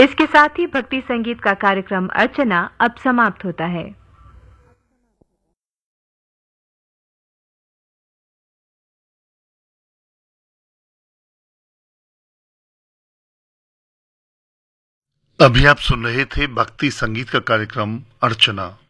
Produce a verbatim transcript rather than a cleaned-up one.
इसके साथ ही भक्ति संगीत का कार्यक्रम अर्चना अब समाप्त होता है। अभी आप सुन रहे थे भक्ति संगीत का कार्यक्रम अर्चना।